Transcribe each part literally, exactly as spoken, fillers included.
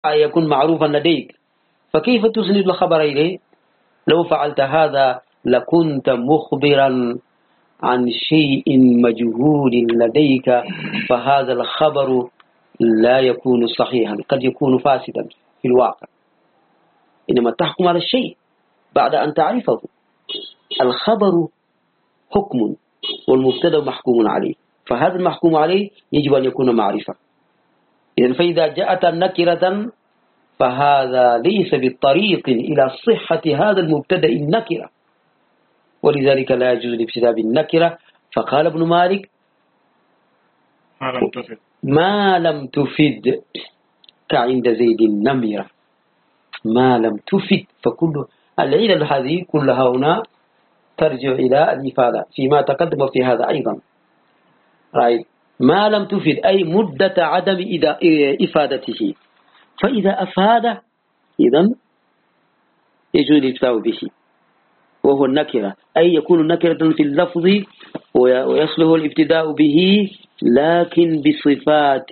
يكون معروفا لديك، فكيف تسند الخبر إليه؟ لو فعلت هذا لكنت مخبرا عن شيء مجهول لديك، فهذا الخبر لا يكون صحيحا، قد يكون فاسدا في الواقع. إنما تحكم على الشيء بعد أن تعرفه. الخبر حكم والمبتدا محكوم عليه، فهذا المحكوم عليه يجب أن يكون معرفة. إذن فإذا جاءت النكرة فهذا ليس بالطريق إلى صحة هذا المبتدا النكرة، ولذلك لا يجوز الابتداء بالنكرة. فقال ابن مالك ما لم تفد ما لم تفد كعند زيد النمرة، ما لم تفد. فكل العلل هذه كلها هنا ترجع إلى الإفادة فيما تقدم في هذا أيضا. رأيت ما لم تفد أي مدة عدم إفادته، فإذا أفاد إذن يجوز الابتداء به، وهو النكرة، أي يكون نكرة في اللفظ ويصلح الابتداء به، لكن بصفات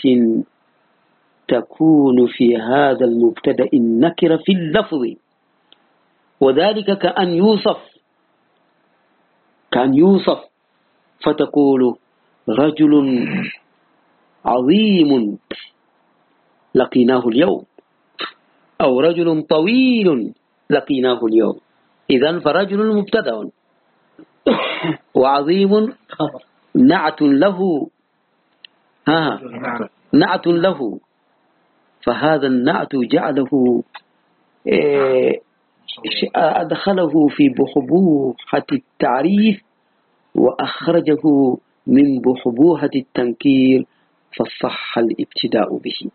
تكون في هذا المبتدأ النكرة في اللفظ، وذلك كأن يوصف كأن يوصف فتقول رجل عظيم لقيناه اليوم، أو رجل طويل لقيناه اليوم. إذن فرجل مبتدأ وعظيم نعت له، ها نعت له، فهذا النعت جعله أدخله في بحبوحة التعريف وأخرجه من بحبوحة التنكير، فصح الابتداء به.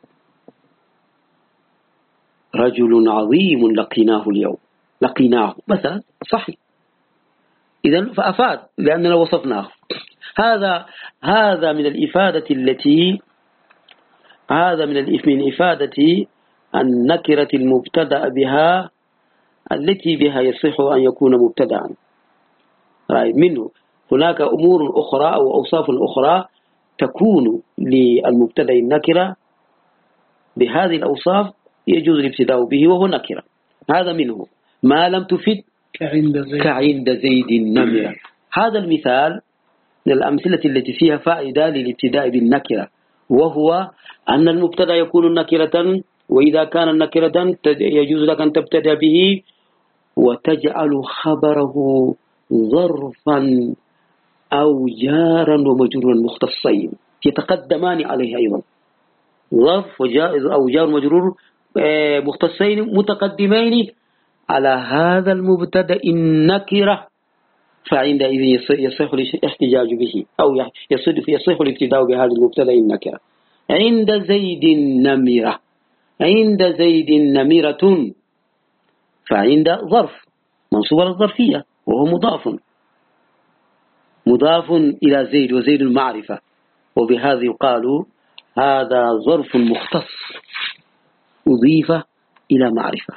رجل عظيم لقيناه اليوم، لقيناه مثلا صحيح، إذن فأفاد لأننا وصفناه. هذا هذا من الإفادة التي هذا من من إفادة النكرة المبتدأ بها التي بها يصح أن يكون مبتدأ. رأي منه هناك أمور أخرى أو أوصاف أخرى تكون للمبتدأ النكرة بهذه الأوصاف يجوز الابتداء به وهو نكرة. هذا منه ما لم تفد كعند زيد, كعند زيد النمرة. هذا المثال من الأمثلة التي فيها فائدة للابتداء بالنكرة، وهو أن المبتدأ يكون نكرة، وإذا كان نكرة يجوز لك أن تبتدأ به وتجعل خبره ظرفا أو جارا ومجرورا مختصين يتقدمان عليه أيضا، ظرف أو جار ومجرور مختصين متقدمين على هذا المبتدأ النكرة، فعندئذ يصح الاحتجاج به أو يصح الابتداء بهذا المبتدأ النكرة. عند زيد النمرة، عند زيد نمرة، فعند ظرف منصوب على الظرفية وهو مضاف مضاف إلى زيد، وزيد المعرفة، وبهذا يقال هذا ظرف مختص أضيف إلى معرفة،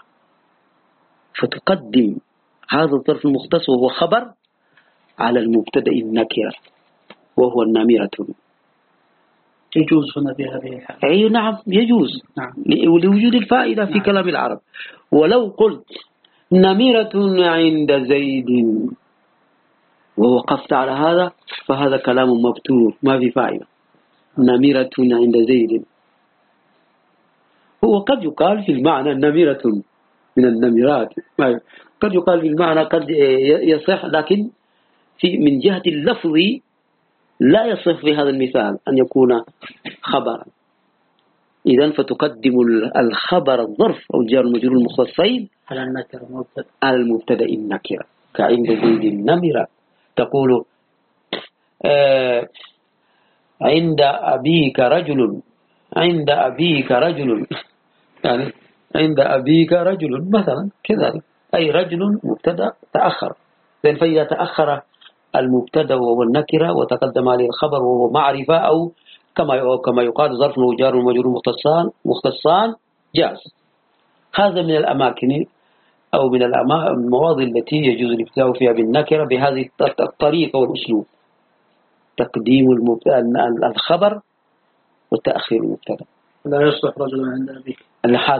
فتقدم هذا الظرف المختص وهو خبر على المبتدأ النكرة وهو النمرة. يجوز هنا بهذه الحالة؟ أي نعم يجوز، نعم. لوجود الفائدة في نعم. كلام العرب. ولو قلت نمرة عند زيد ووقفت على هذا فهذا كلام مبتور ما في فائدة. نمرة عند زيد هو قد يقال في المعنى نمرة من النمرات، قد يقال في المعنى قد يصح، لكن في من جهة اللفظ لا يصح في هذا المثال أن يكون خبرا. إذن فتقدم الخبر الظرف أو الجار المجرور المختصين على النكرة على المبتدأ النكرة. كعند زيد النمرة تقول آه عند أبيك رجل، عند أبيك رجل يعني عند أبيك رجل مثلا كذلك، أي رجل مبتدأ تأخر. فإذا تأخر المبتدأ وهو النكرة وتقدم عليه الخبر وهو معرفة، أو كما كما يقال ظرف وجار ومجرور مختصان مختصان جاز. هذا من الأماكن أو من المواضع التي يجوز الابتداء فيها بالنكرة بهذه الطريقة والأسلوب، تقديم الخبر وتأخير المبتدأ. لا يصلح رجل عند أبيك.